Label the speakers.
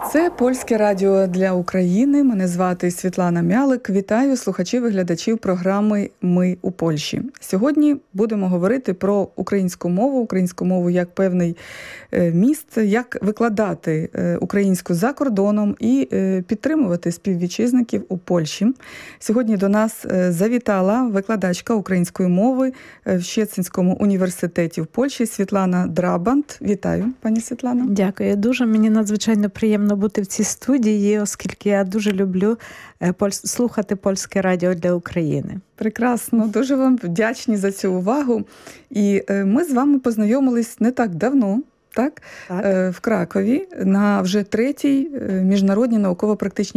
Speaker 1: Це Польське радіо для України. Мене звати Світлана Мялик. Вітаю слухачів і глядачів програми «Ми у Польщі». Сьогодні будемо говорити про українську мову як певний міст, як викладати українську за кордоном і підтримувати співвітчизників у Польщі. Сьогодні до нас завітала викладачка української мови в Щецинському університеті в Польщі Світлана Драбант. Вітаю, пані Світлана.
Speaker 2: Дякую. Дуже мені надзвичайно приємно бути в цій студії, оскільки я дуже люблю слухати Польське радіо для України.
Speaker 1: Прекрасно. Дуже вам вдячні за цю увагу. І ми з вами познайомились не так давно, так? В Кракові на вже 3-й міжнародній науково-практичній